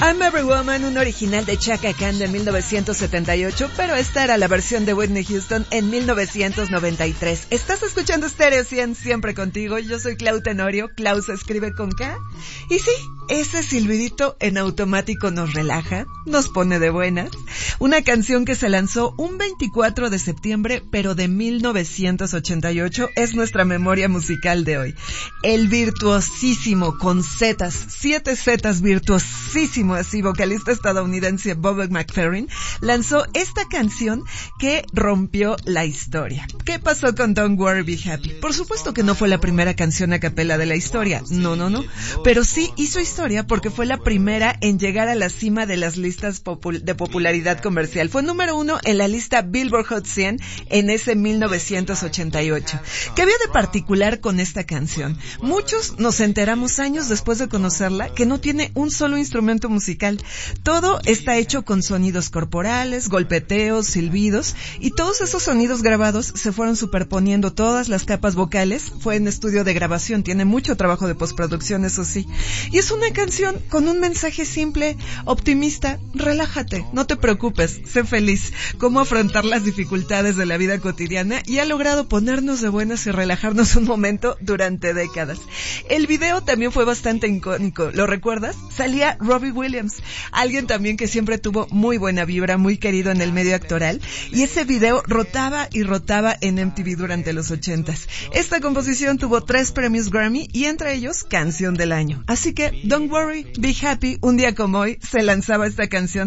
I'm Every Woman, un original de Chaka Khan de 1978, pero esta era la versión de Whitney Houston en 1993. Estás escuchando Stereo 100, siempre contigo. Yo soy Clau Tenorio, Clau se escribe con K. Y sí, ese silbidito en automático nos relaja, nos pone de buenas. Una canción que se lanzó un 24 de septiembre, pero de 1988, es nuestra memoria musical de hoy. El virtuosísimo, con zetas, 7 zetas, virtuosísimo así, vocalista estadounidense Bobby McFerrin, lanzó esta canción que rompió la historia. ¿Qué pasó con Don't Worry, Be Happy? Por supuesto que no fue la primera canción a capela de la historia, no, pero sí hizo historia porque fue la primera en llegar a la cima de las listas de popularidad comercial. Fue número 1 en la lista Billboard Hot 100 en ese 1988. ¿Qué había de particular con esta canción? Muchos nos enteramos años después de conocerla que no tiene un solo instrumento musical. Todo está hecho con sonidos corporales, golpeteos, silbidos, y todos esos sonidos grabados se fueron superponiendo todas las capas vocales. Fue en estudio de grabación, tiene mucho trabajo de postproducción, eso sí. Y es una canción con un mensaje simple, optimista: relájate, no te preocupes, sé feliz. Cómo afrontar las dificultades de la vida cotidiana, y ha logrado ponernos de buenas y relajarnos un momento durante décadas. El video también fue bastante icónico, ¿lo recuerdas? Salía Robbie Williams, alguien también que siempre tuvo muy buena vibra, muy querido en el medio actoral, y ese video rotaba y rotaba en MTV durante los 80s. Esta composición tuvo 3 premios Grammy, y entre ellos Canción del Año. Así que Don't Worry, Be Happy, un día como hoy se lanzaba esta canción